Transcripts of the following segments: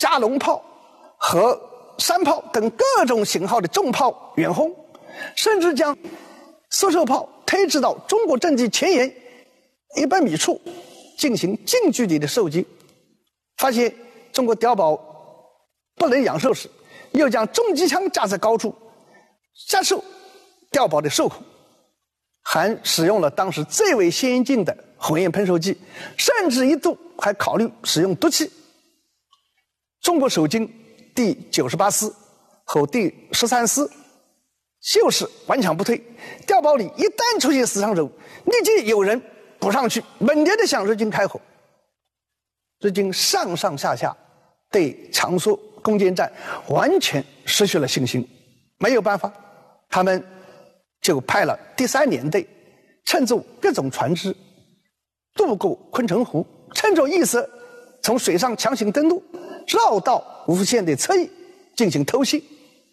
加农炮和山炮等各种型号的重炮远轰，甚至将速射炮推至到中国阵地前沿100米处进行近距离的射击。发现中国碉堡不能仰射时，又将重机枪架在高处加受碉堡的受控，还使用了当时最为先进的火焰喷射剂，甚至一度还考虑使用毒气。中国守军第98师和第13师就是顽强不退，碉堡里一旦出现死伤者，立即有人补上去，猛烈地向日军开火。日军上上下下对长苏攻坚战完全失去了信心，没有办法，他们就派了第3联队，乘坐各种船只渡过昆城湖，趁着夜色从水上强行登陆，绕道吴福县的侧翼进行偷袭。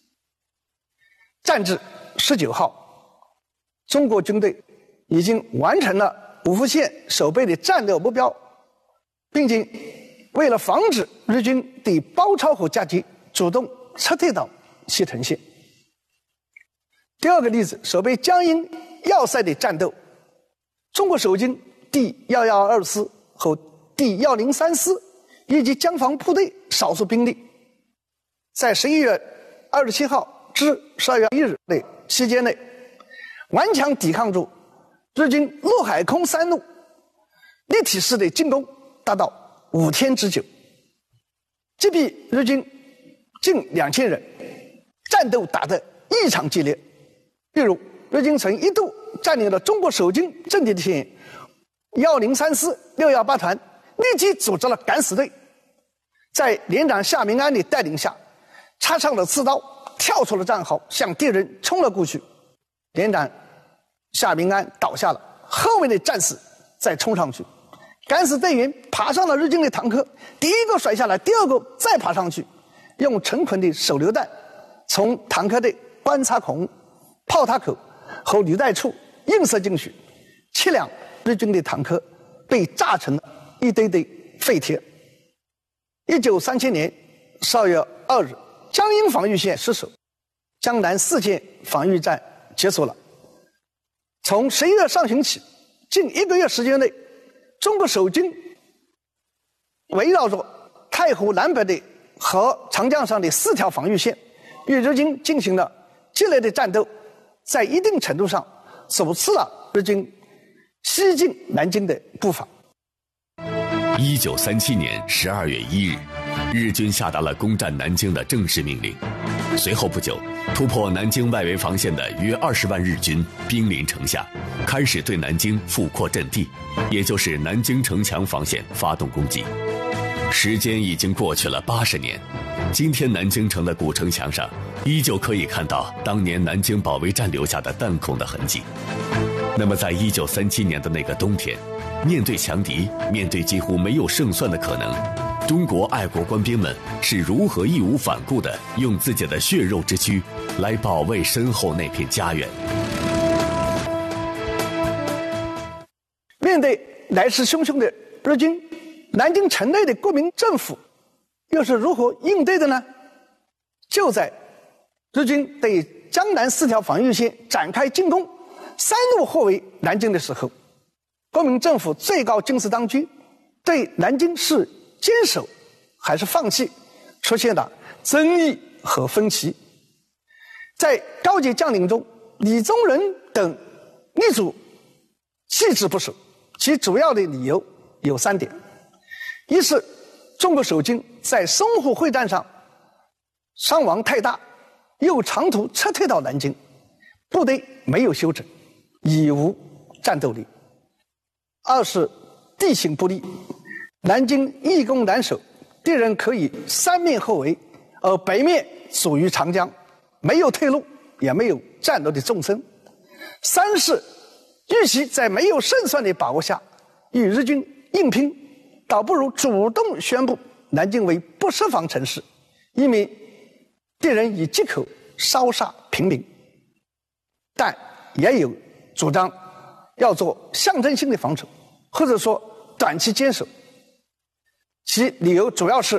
战至19号，中国军队已经完成了吴福县守备的战略目标，并且为了防止日军对包抄和夹击，主动撤退到西屯县。第二个例子，守备江阴要塞的战斗，中国守军第112师和第103师以及江防部队少数兵力，在11月27号至12月1日的期间内，顽强抵抗住日军陆海空3路立体式的进攻，达到5天之久，击毙日军近2000人，战斗打得异常激烈。例如，日军曾一度占领了中国守军阵地的前沿，103师618团立即组织了敢死队，在连长夏明安的带领下，插上了刺刀，跳出了战壕，向敌人冲了过去。连长夏明安倒下了，后面的战士再冲上去，敢死队员爬上了日军的坦克，第一个甩下来，第二个再爬上去，用成捆的手榴弹从坦克的观察孔、炮塔口和履带处映射进去，7辆日军的坦克被炸成了一堆堆废铁。1937年12月2日，江阴防御线失守，江南4线防御战结束了。从11月上旬起，近1个月时间内，中国守军围绕着太湖南北的和长江上的4条防御线，与日军进行了激烈的战斗，在一定程度上阻止了日军西进南京的步伐。 1937年12月1日，日军下达了攻占南京的正式命令。随后不久，突破南京外围防线的约20万日军兵临城下，开始对南京复扩阵地，也就是南京城墙防线发动攻击。时间已经过去了80年，今天南京城的古城墙上依旧可以看到当年南京保卫战留下的弹孔的痕迹。那么在1937年的那个冬天，面对强敌，面对几乎没有胜算的可能，中国爱国官兵们是如何义无反顾地用自己的血肉之躯来保卫身后那片家园？ 面对来势汹汹的日军，南京城内的国民政府又是如何应对的呢？就在日军对江南4条防御线展开进攻，3路护卫南京的时候，国民政府最高军事当局对南京是坚守还是放弃，出现了争议和分歧。在高级将领中，李宗仁等力主弃之不守，其主要的理由有3点：一是中国守军在淞沪会战上伤亡太大，又长途撤退到南京，部队没有休整，已无战斗力；二是地形不利，南京易攻难守，敌人可以3面后围，而北面属于长江，没有退路，也没有战斗的纵深；三是与其在没有胜算的把握下与日军硬拼，倒不如主动宣布南京为不设防城市，以免敌人以借口烧杀平民。但也有主张要做象征性的防守，或者说短期坚守，其理由主要是